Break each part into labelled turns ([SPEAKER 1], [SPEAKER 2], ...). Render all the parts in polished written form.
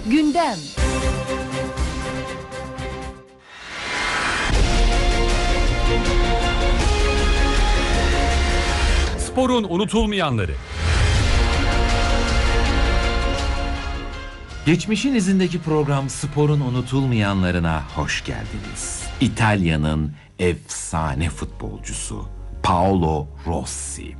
[SPEAKER 1] Gündem.
[SPEAKER 2] Sporun unutulmayanları.
[SPEAKER 3] Geçmişin izindeki program Sporun unutulmayanlarına hoş geldiniz. İtalya'nın efsane futbolcusu Paolo Rossi.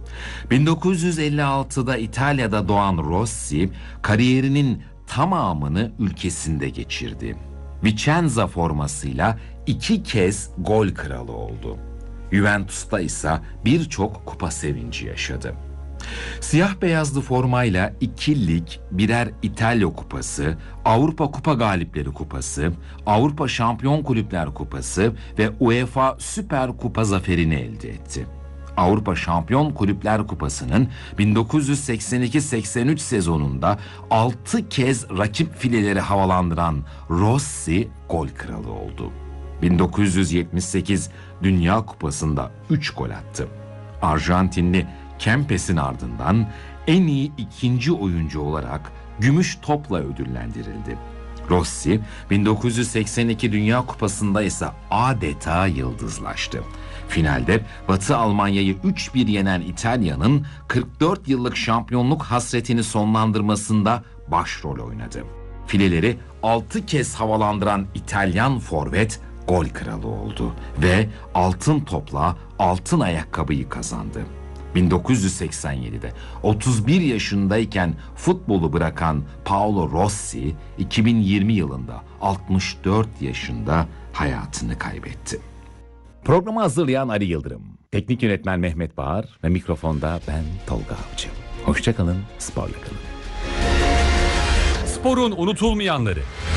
[SPEAKER 3] 1956'da İtalya'da doğan Rossi, kariyerinin tamamını ülkesinde geçirdi. Vicenza formasıyla 2 kez gol kralı oldu. Juventus'ta ise birçok kupa sevinci yaşadı. Siyah beyazlı formayla 2 lig, birer İtalya Kupası, Avrupa Kupa Galipleri Kupası, Avrupa Şampiyon Kulüpler Kupası ve UEFA Süper Kupa zaferini elde etti. Avrupa Şampiyon Kulüpler Kupası'nın 1982-83 sezonunda 6 kez rakip fileleri havalandıran Rossi gol kralı oldu. 1978 Dünya Kupası'nda 3 gol attı. Arjantinli Kempes'in ardından en iyi ikinci oyuncu olarak gümüş topla ödüllendirildi. Rossi 1982 Dünya Kupası'nda ise adeta yıldızlaştı. Finalde Batı Almanya'yı 3-1 yenen İtalya'nın 44 yıllık şampiyonluk hasretini sonlandırmasında başrol oynadı. Fileleri 6 kez havalandıran İtalyan forvet gol kralı oldu ve altın topla altın ayakkabıyı kazandı. 1987'de 31 yaşındayken futbolu bırakan Paolo Rossi 2020 yılında 64 yaşında hayatını kaybetti. Programı hazırlayan Ali Yıldırım, teknik yönetmen Mehmet Bağır ve mikrofonda ben Tolga Avcı. Hoşça kalın, sporla kalın.
[SPEAKER 2] Sporun unutulmayanları.